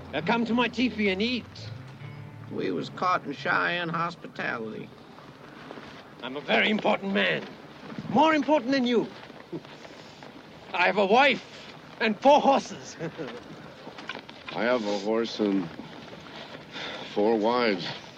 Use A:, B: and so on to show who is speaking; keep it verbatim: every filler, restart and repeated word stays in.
A: Uh, come to my teepee and eat.
B: We was caught in Cheyenne hospitality.
A: I'm a very important man. More important than you. I have a wife and four horses.
C: I have a horse and four wives.